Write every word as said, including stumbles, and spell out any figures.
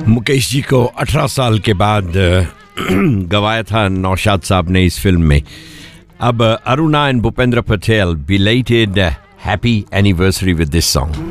मुकेश जी को अठारह साल के बाद गवाया था नौशाद साहब ने इस फिल्म में. अब Aruna and Bhupendra Patel, belated happy anniversary with this song.